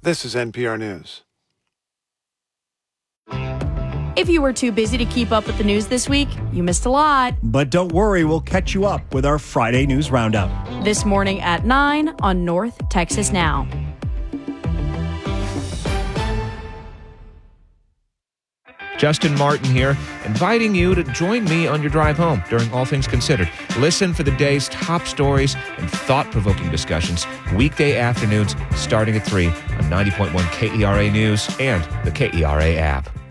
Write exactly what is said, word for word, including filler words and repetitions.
This is N P R News. If you were too busy to keep up with the news this week, you missed a lot. But don't worry, we'll catch you up with our Friday News Roundup. This morning at nine on North Texas Now. Justin Martin here, inviting you to join me on your drive home during All Things Considered. Listen for the day's top stories and thought-provoking discussions weekday afternoons starting at three on ninety point one K E R A News and the K E R A app.